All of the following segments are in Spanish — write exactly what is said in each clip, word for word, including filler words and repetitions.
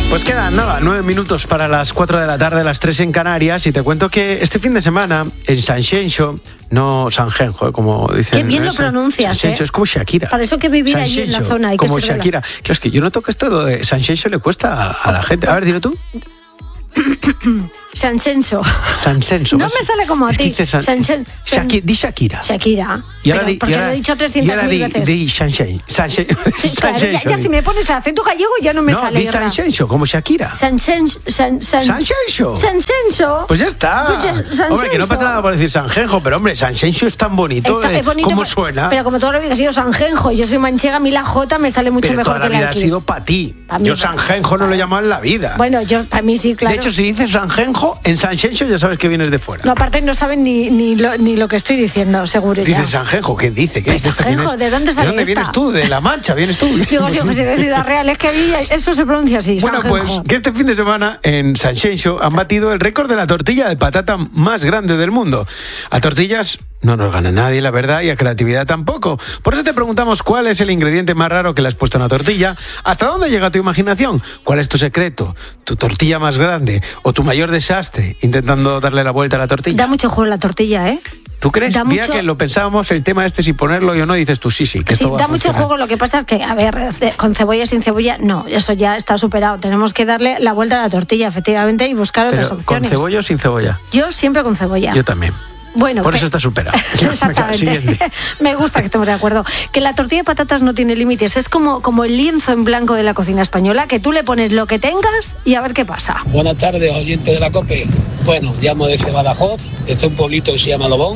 Pues quedan nada, nueve minutos para las cuatro de la tarde, las tres en Canarias, y te cuento que este fin de semana en Sanxenxo, no Sanjenjo, ¿eh? Como dicen. Qué bien lo pronuncias, Sanxenxo, ¿eh? es como Shakira. Para eso que vivir allí en la zona. Hay que como ser Shakira. Claro, es que yo noto que esto de Sanxenxo le cuesta a, a la gente. A ver, dilo tú. Sanxenxo. Sanxenxo. No me sale como a es ti. Que dice San... Sanxen... Shaki... Di Shakira. Shakira. Y ahora Pero di, porque y ahora, lo he dicho trescientas mil veces. Di Sanxenxo. Sanxenxo. Sí, claro, ya, ya si me pones acento gallego ya no me no, sale. Di Sanxenxo, como Shakira. Sanxenxo. San, san... Sanxenxo. Sanxenxo. Pues ya está. Pues ya, hombre, que no pasa nada por decir Sanjenjo, pero hombre, Sanxenxo es tan bonito. Está, eh, es bonito. ¿Cómo pero, suena? Pero como toda la vida ha sido Sanjenjo, yo soy manchega, a mí la J me sale mucho pero mejor toda que la la vida X. ha sido para ti. Pa mí, yo Sanjenjo no lo he llamado en la vida. Bueno, yo para mí sí, claro. De hecho, si dices Sanjenjo, en Sanxenxo ya sabes que vienes de fuera. No, aparte no saben ni, ni, lo, ni lo que estoy diciendo, seguro. Dices Sanjenjo, ¿qué dice? ¿Qué pues dice? Sanjenjo, ¿de dónde sale ¿De dónde esta? vienes tú? ¿De La Mancha? ¿Vienes tú? Digo, sí, José de Ciudad Real, es que ahí eso se pronuncia así, Bueno, Sanjenjo. pues que este fin de semana en Sanxenxo han batido el récord de la tortilla de patata más grande del mundo. A tortillas no nos gana nadie, la verdad, y a creatividad tampoco. Por eso te preguntamos cuál es el ingrediente más raro que le has puesto a una tortilla, hasta dónde llega tu imaginación, cuál es tu secreto, tu tortilla más grande o tu mayor desastre intentando darle la vuelta a la tortilla. Da mucho juego la tortilla, ¿eh? ¿Tú crees? Da Mira mucho... que lo pensábamos el tema este si ponerlo o no, dices tú sí, sí, que sí, esto va da a mucho funcionar. juego, lo que pasa es que, a ver, con cebolla, sin cebolla, no, eso ya está superado. Tenemos que darle la vuelta a la tortilla, efectivamente, y buscar Pero, otras opciones. ¿con cebolla o sin cebolla? Yo siempre con cebolla. Yo también. Bueno, por que... eso está superado. Exactamente. Me gusta que estemos de acuerdo. Que la tortilla de patatas no tiene límites. Es como, como el lienzo en blanco de la cocina española, que tú le pones lo que tengas y a ver qué pasa. Buenas tardes, oyentes de la COPE. Bueno, llamo desde Badajoz, desde un pueblito que se llama Lobón,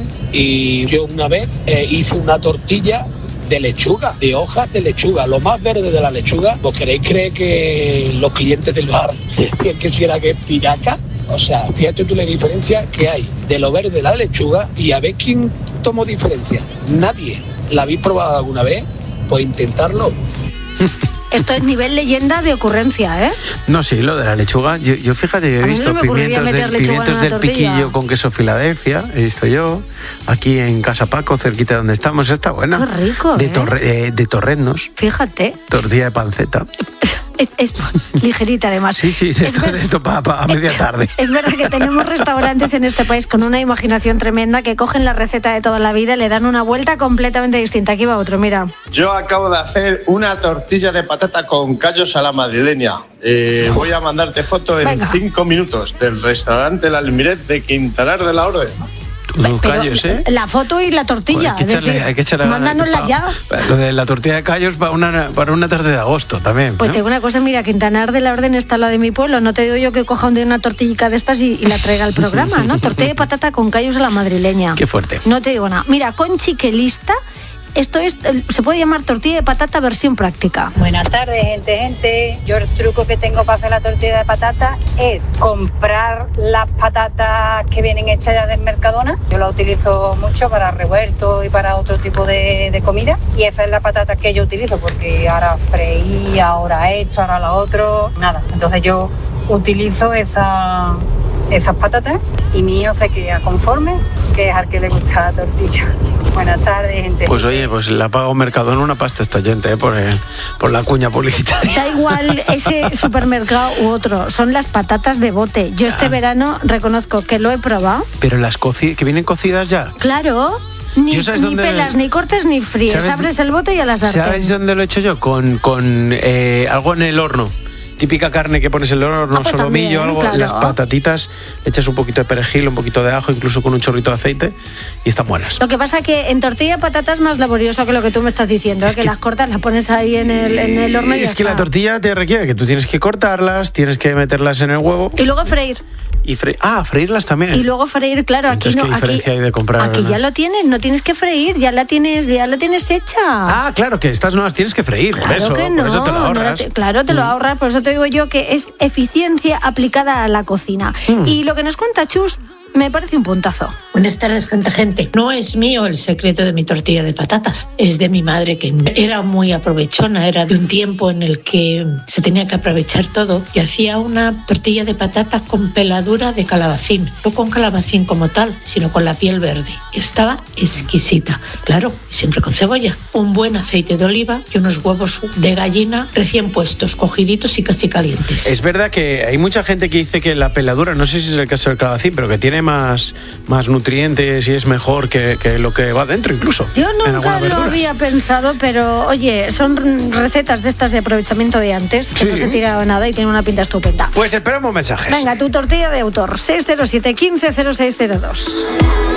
y yo una vez eh, hice una tortilla de lechuga, de hojas de lechuga, lo más verde de la lechuga. ¿Vos queréis creer que los clientes del bar decían que si era que espinaca? O sea, fíjate tú la diferencia que hay de lo verde de la lechuga y a ver quién tomó diferencia. Nadie. ¿La habéis probado alguna vez? Pues intentarlo. Esto es nivel leyenda de ocurrencia, ¿eh? No, sí, lo de la lechuga. Yo, yo fíjate, yo he a mí visto no me pimientos, meter del, pimientos del piquillo con queso Filadelfia, he visto yo, aquí en Casa Paco, cerquita de donde estamos, está buena. Qué rico, de, ¿eh? torre, eh, de torreznos. Fíjate. Tortilla de panceta. Es, es ligerita además. Sí, sí, esto, ver... esto para pa media tarde. Es verdad que tenemos restaurantes en este país con una imaginación tremenda que cogen la receta de toda la vida y le dan una vuelta completamente distinta. Aquí va otro, mira. Yo acabo de hacer una tortilla de patata con callos a la madrileña. Eh, voy a mandarte foto en Venga. cinco minutos del restaurante La Almiret de Quintanar de la Orden. Pero callos, ¿eh? La foto y la tortilla. Pues hay que echarle, decir, hay que echarle mándanosla pa, ya. Lo de la tortilla de callos para una, para una tarde de agosto también. Pues ¿no? te digo una cosa, mira, Quintanar de la Orden está la de mi pueblo. No te digo yo que coja un día una tortillica de estas y, y la traiga al programa, ¿no? Tortilla de patata con callos a la madrileña. Qué fuerte. No te digo nada. Mira, Conchi, que lista. Esto es, se puede llamar tortilla de patata versión práctica. Buenas tardes, gente, gente. Yo el truco que tengo para hacer la tortilla de patata es comprar las patatas que vienen hechas ya del Mercadona. Yo la utilizo mucho para revuelto y para otro tipo de, de comida. Y esa es la patata que yo utilizo, porque ahora freí, ahora esto, ahora lo otro. Nada, entonces yo utilizo esa, esas patatas y mi hijo se queda conforme, que es al que le gusta la tortilla. Buenas tardes, gente. Pues oye, pues la pago Mercadona una pasta esta oyente, ¿eh? por, el, por la cuña publicitaria. Da igual ese supermercado u otro, son las patatas de bote. Yo este ah. verano reconozco que lo he probado. Pero las coci- que vienen cocidas ya. Claro. Ni, ni dónde... pelas, ni cortes, ni fríes. Abres el bote y a la sartén. ¿Sabes dónde lo he hecho yo? Con, con eh, algo en el horno. Típica carne que pones en el horno, ah, pues solomillo, también, algo, claro. Las patatitas, le echas un poquito de perejil, un poquito de ajo, incluso con un chorrito de aceite y están buenas. Lo que pasa es que en tortilla de patata es más laborioso que lo que tú me estás diciendo, es que, que las cortas, las pones ahí en el, en el horno y es ya que está. La tortilla te requiere que tú tienes que cortarlas, tienes que meterlas en el huevo. Y luego freír. Y fre- ah, freírlas también. Y luego freír, claro, aquí Entonces, no. ¿qué diferencia aquí, hay de comprar? Aquí ya lo tienes, no tienes que freír, ya la tienes, ya la tienes hecha. Ah, claro, que estas no las tienes que freír, claro por eso, que no, por eso te lo ahorras. No te, claro, te mm. lo ahorras, por eso te digo yo que es eficiencia aplicada a la cocina. Mm. Y lo que nos cuenta Chus me parece un puntazo. Buenas tardes, gente, gente. No es mío el secreto de mi tortilla de patatas, es de mi madre, que era muy aprovechona, era de un tiempo en el que se tenía que aprovechar todo, y hacía una tortilla de patatas con peladura de calabacín, no con calabacín como tal, sino con la piel verde. Estaba exquisita, claro, siempre con cebolla, un buen aceite de oliva y unos huevos de gallina recién puestos, cogiditos y casi calientes. Es verdad que hay mucha gente que dice que la peladura, no sé si es el caso del calabacín, pero que tiene más, más nutrientes y es mejor que, que lo que va dentro incluso. Yo nunca lo había pensado, pero oye, son recetas de estas de aprovechamiento de antes, que sí, no se tiraba nada y tiene una pinta estupenda. Pues esperamos mensajes. Venga, tu tortilla de autor, seis cero siete, uno cinco cero seis cero dos.